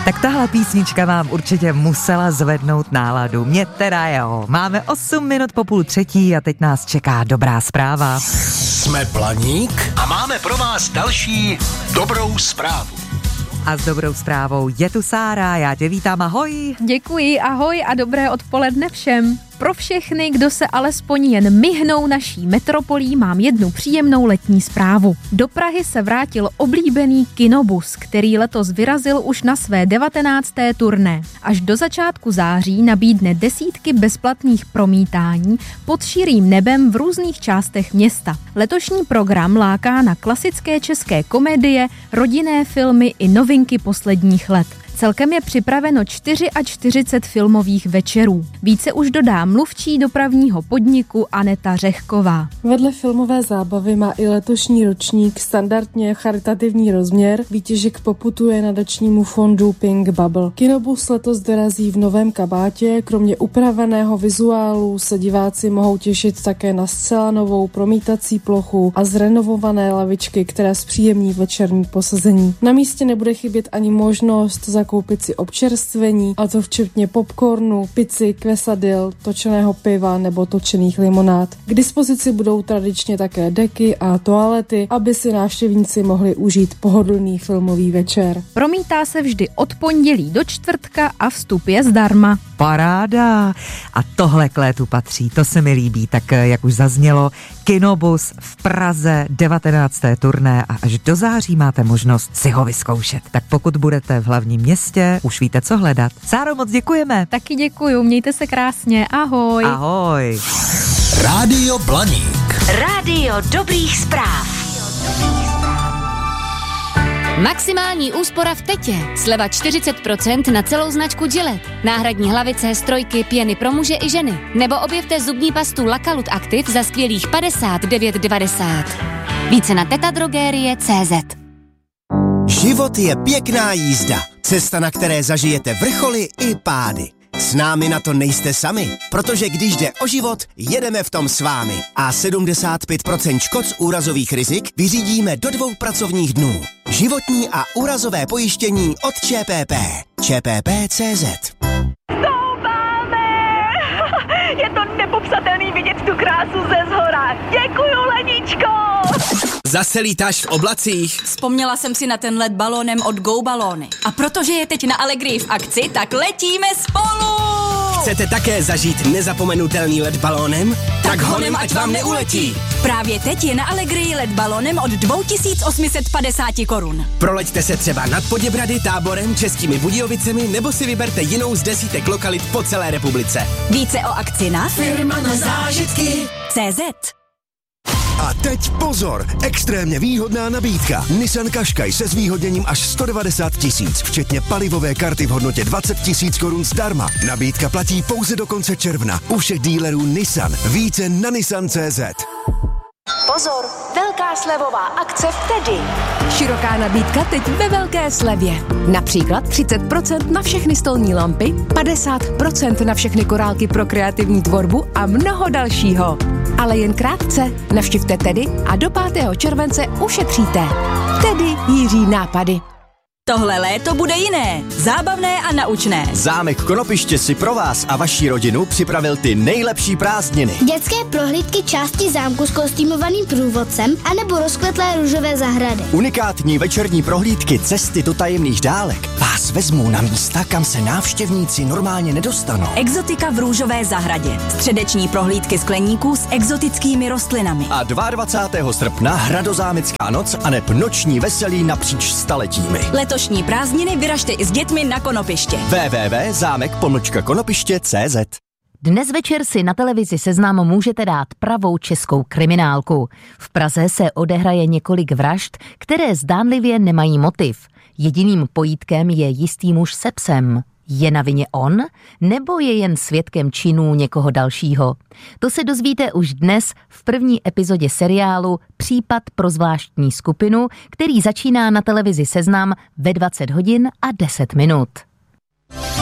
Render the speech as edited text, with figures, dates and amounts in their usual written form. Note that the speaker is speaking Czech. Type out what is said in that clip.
Tak tahle písnička vám určitě musela zvednout náladu. Mě teda jo. Máme 8 minut po 2:30 a teď nás čeká dobrá zpráva. Jsme Blaník a máme pro vás další dobrou zprávu. A s dobrou zprávou je tu Sára, já tě vítám, ahoj. Děkuji, ahoj a dobré odpoledne všem. Pro všechny, kdo se alespoň jen myhnou naší metropolí, mám jednu příjemnou letní zprávu. Do Prahy se vrátil oblíbený kinobus, který letos vyrazil už na své 19. turné. Až do začátku září nabídne desítky bezplatných promítání pod širým nebem v různých částech města. Letošní program láká na klasické české komedie, rodinné filmy i novinky posledních let. Celkem je připraveno 44 filmových večerů. Více už dodá mluvčí dopravního podniku Aneta Řehková. Vedle filmové zábavy má i letošní ročník standardně charitativní rozměr. Výtěžek poputuje nadačnímu fondu Pink Bubble. Kinobus letos dorazí v novém kabátě. Kromě upraveného vizuálu se diváci mohou těšit také na zcela novou promítací plochu a zrenovované lavičky, které zpříjemní večerní posazení. Na místě nebude chybět ani možnost zakoupit si občerstvení, a to včetně popcornu, pici, kvesadil, točeného piva nebo točených limonád. K dispozici budou tradičně také deky a toalety, aby si návštěvníci mohli užít pohodlný filmový večer. Promítá se vždy od pondělí do čtvrtka a vstup je zdarma. Paráda. A tohle k létu patří, to se mi líbí. Tak jak už zaznělo, Kinobus v Praze, 19. turné a až do září máte možnost si ho vyzkoušet. Tak pokud budete v hlavním městě, už víte, co hledat. Sáro, moc děkujeme. Taky děkuju, mějte se krásně, ahoj. Ahoj. Rádio Blaník. Rádio dobrých zpráv. Maximální úspora v Tetě. Sleva 40% na celou značku Gillette. Náhradní hlavice, strojky, pěny pro muže i ženy. Nebo objevte zubní pastu Lakalut Active za skvělých 59,90. Více na tetadrogerie.cz. Život je pěkná jízda. Cesta, na které zažijete vrcholy i pády. S námi na to nejste sami, protože když jde o život, jedeme v tom s vámi. A 75% škod z úrazových rizik vyřídíme do 2 pracovních dnů. Životní a úrazové pojištění od ČPP. ČPP.cz. Stoupáme! Je to nepopsatelný vidět tu krásu ze zhora. Děkuju, Leničko! Zase lítáš v oblacích? Vzpomněla jsem si na ten let balónem od Go Balóny. A protože je teď na Allegrii v akci, tak letíme spolu! Chcete také zažít nezapomenutelný let balónem? Tak honem, ať vám neuletí! Právě teď je na Allegrii let balónem od 2850 korun. Proleďte se třeba nad Poděbrady, Táborem, Českými Budějovicemi nebo si vyberte jinou z desítek lokalit po celé republice. Více o akci na Firma na zážitky. CZ. A teď pozor, extrémně výhodná nabídka. Nissan Qashqai se zvýhodněním až 190 000, včetně palivové karty v hodnotě 20 000 korun zdarma. Nabídka platí pouze do konce června u všech dílerů Nissan. Více na Nissan.cz. Pozor, velká slevová akce v Tedy. Široká nabídka teď ve velké slevě. Například 30% na všechny stolní lampy, 50% na všechny korálky pro kreativní tvorbu a mnoho dalšího. Ale jen krátce. Navštivte Tedy a do 5. července ušetříte. Tedy Jiří nápady. Tohle léto bude jiné, zábavné a naučné. Zámek Konopiště si pro vás a vaši rodinu připravil ty nejlepší prázdniny. Dětské prohlídky části zámku s kostýmovaným průvodcem anebo rozkvetlé růžové zahrady. Unikátní večerní prohlídky cesty do tajemných dálek vás vezmou na místa, kam se návštěvníci normálně nedostanou. Exotika v růžové zahradě. Středeční prohlídky skleníků s exotickými rostlinami. A 22. srpna Hradozámecká noc aneb noční veselí napříč staletími. Letošní prázdniny vyražte i s dětmi na Konopiště. www.zámek-konopiště.cz. Dnes večer si na televizi Seznam můžete dát pravou českou kriminálku. V Praze se odehraje několik vražd, které zdánlivě nemají motiv. Jediným pojítkem je jistý muž se psem. Je na vině on, nebo je jen svědkem činů někoho dalšího? To se dozvíte už dnes v první epizodě seriálu Případ pro zvláštní skupinu, který začíná na televizi Seznam ve 20 hodin a 10 minut.